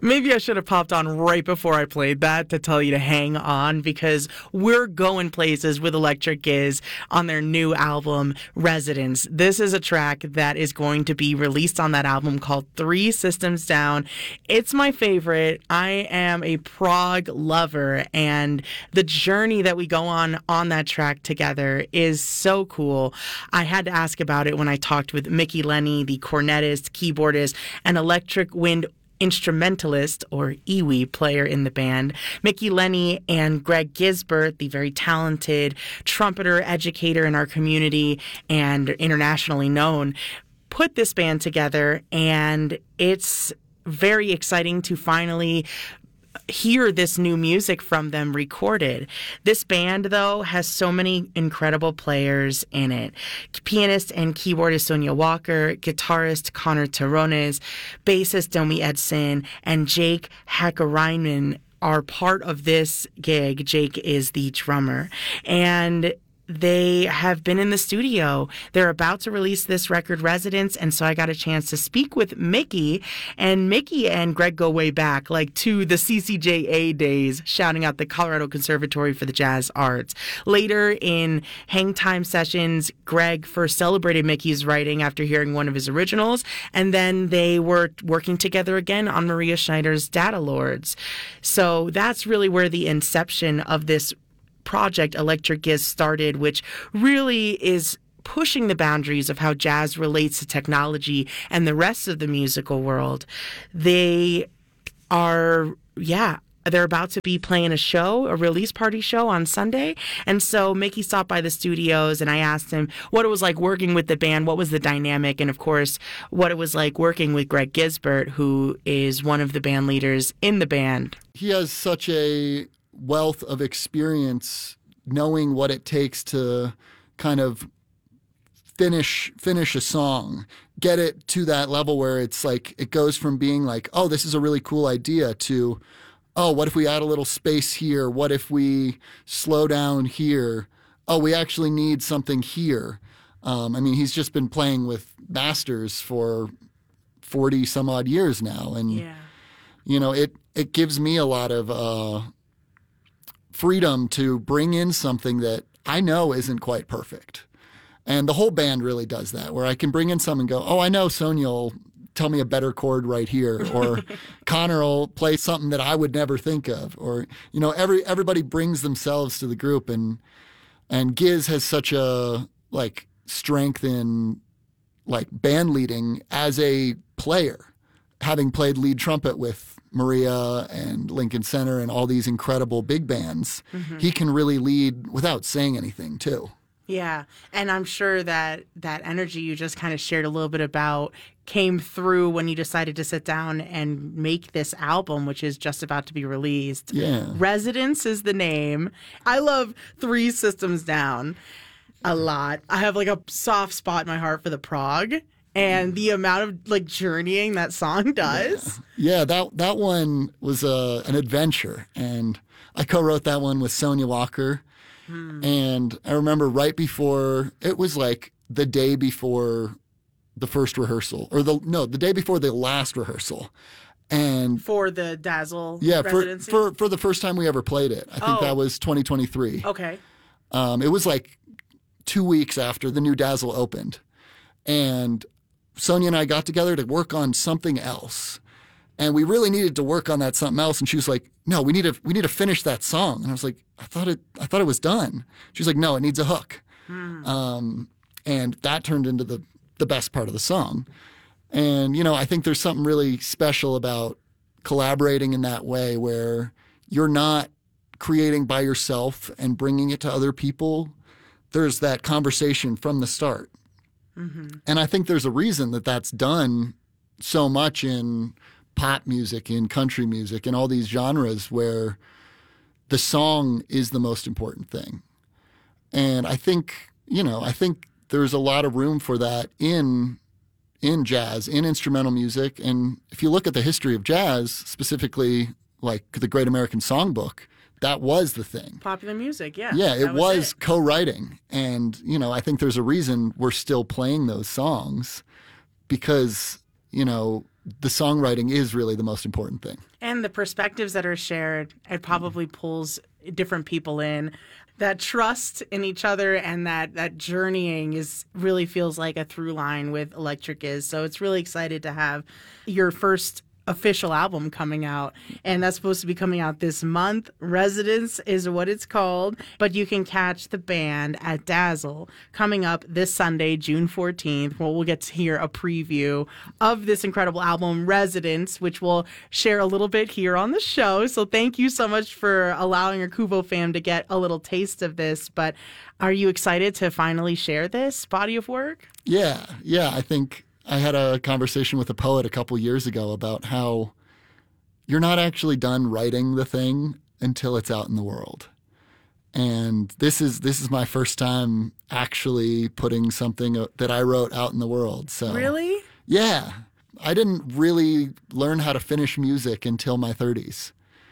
Maybe I should have popped on right before I played that to tell you to hang on, because we're going places with Electric Giz on their new album, Residence. This is a track that is going to be released on that album called 3 Systems Down. It's my favorite. I am a prog lover, and the journey that we go on that track together is so cool. I had to ask about it when I talked with Mickey Lenny, the cornetist, keyboardist, and electric wind instrumentalist, or iwi, player in the band. Mickey Lenny and Greg Gisbert, the very talented trumpeter, educator in our community and internationally known, put this band together, and it's very exciting to finally hear this new music from them recorded. This band, though, has so many incredible players in it. Pianist and keyboardist Sonia Walker, guitarist Connor Terrones, bassist Domi Edson, and Jake Hackerainen are part of this gig. Jake is the drummer. And they have been in the studio. They're about to release this record, Residence, and so I got a chance to speak with Mickey. And Mickey and Greg go way back, like to the CCJA days, shouting out the Colorado Conservatory for the Jazz Arts. Later in Hang Time sessions, Greg first celebrated Mickey's writing after hearing one of his originals, and then they were working together again on Maria Schneider's Data Lords. So that's really where the inception of this project Electric Giz started, which really is pushing the boundaries of how jazz relates to technology and the rest of the musical world. They're about to be playing a release party show on Sunday. And so Mickey stopped by the studios, and I asked him what it was like working with the band, what was the dynamic, and of course, what it was like working with Greg Gisbert, who is one of the band leaders in the band. He has such a wealth of experience knowing what it takes to kind of finish a song, get it to that level where it's like it goes from being like, oh, this is a really cool idea, to, oh, what if we add a little space here? What if we slow down here? Oh, we actually need something here. He's just been playing with masters for 40 some odd years now, and it gives me a lot of freedom to bring in something that I know isn't quite perfect. And the whole band really does that, where I can bring in some and go, oh, I know Sonia will tell me a better chord right here, or Connor will play something that I would never think of, or, everybody brings themselves to the group, and Giz has such a, strength in, band leading as a player, having played lead trumpet with Maria and Lincoln Center and all these incredible big bands. Mm-hmm. He can really lead without saying anything, too. Yeah, and I'm sure that energy you just kind of shared a little bit about came through when you decided to sit down and make this album, which is just about to be released. Yeah. Residence is the name. I love 3 Systems Down a lot. I have a soft spot in my heart for the prog. And the amount of journeying that song does. Yeah, that one was an adventure. And I co-wrote that one with Sonia Walker. And I remember right before, it was the day before the first rehearsal, or the day before the last rehearsal. And for the Dazzle residency? For the first time we ever played it. I think that was 2023. Okay. It was 2 weeks after the new Dazzle opened. And Sonia and I got together to work on something else. And we really needed to work on that something else. And she was like, no, we need to finish that song. And I was like, I thought it was done. She was like, no, it needs a hook. And that turned into the best part of the song. And, I think there's something really special about collaborating in that way, where you're not creating by yourself and bringing it to other people. There's that conversation from the start. Mm-hmm. And I think there's a reason that that's done so much in pop music, in country music, in all these genres where the song is the most important thing. And I think there's a lot of room for that in jazz, in instrumental music. And if you look at the history of jazz, specifically the Great American Songbook, that was the thing. Popular music, yeah. Yeah, it was co-writing. And, I think there's a reason we're still playing those songs, because, the songwriting is really the most important thing. And the perspectives that are shared, it probably pulls different people in. That trust in each other and that journeying really feels like a through line with Electric Is. So it's really excited to have your first official album coming out, and that's supposed to be coming out this month. Residence is what it's called, but you can catch the band at Dazzle coming up this Sunday, June 14th. Well, we'll get to hear a preview of this incredible album, Residence, which we'll share a little bit here on the show. So thank you so much for allowing our Kuvo fam to get a little taste of this. But are you excited to finally share this body of work? Yeah. I think I had a conversation with a poet a couple years ago about how you're not actually done writing the thing until it's out in the world. And this is my first time actually putting something that I wrote out in the world. So Really? Yeah. I didn't really learn how to finish music until my 30s.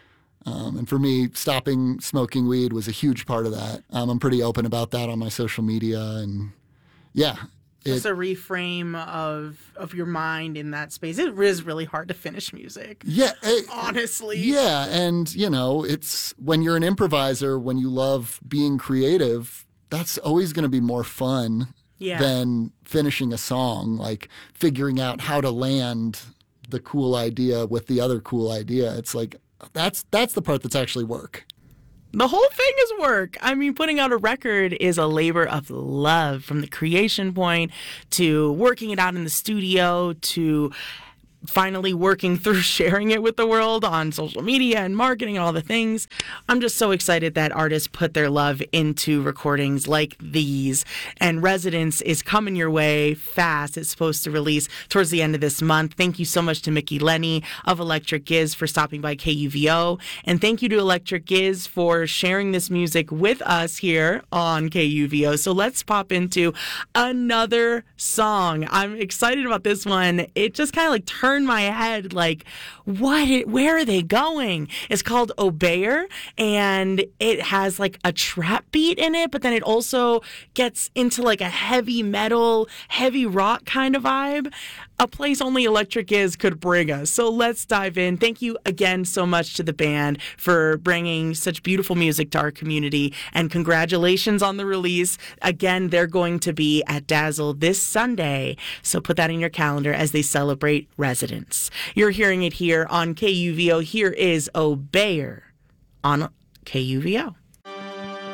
And for me, stopping smoking weed was a huge part of that. I'm pretty open about that on my social media. And yeah. Just a reframe of your mind in that space. It is really hard to finish music. Yeah. Honestly. Yeah. And, it's when you're an improviser, when you love being creative, that's always going to be more fun than finishing a song, like figuring out how to land the cool idea with the other cool idea. It's like, that's the part that's actually work. The whole thing is work. I mean, putting out a record is a labor of love, from the creation point to working it out in the studio to finally working through sharing it with the world on social media and marketing and all the things. I'm just so excited that artists put their love into recordings like these. And Residence is coming your way fast. It's supposed to release towards the end of this month. Thank you so much to Mickey Lenny of Electric Is for stopping by KUVO. And thank you to Electric Is for sharing this music with us here on KUVO. So let's pop into another song. I'm excited about this one. It just kind of like turned my head like, where are they going? It's called Obeyer, and it has like a trap beat in it, but then it also gets into like a heavy metal, heavy rock kind of vibe, a place only Electric Is could bring us. So let's dive in. Thank you again so much to the band for bringing such beautiful music to our community, and congratulations on the release. Again, they're going to be at Dazzle this Sunday, so put that in your calendar as they celebrate Residence. You're hearing it here on KUVO. Here is Obeyer on KUVO.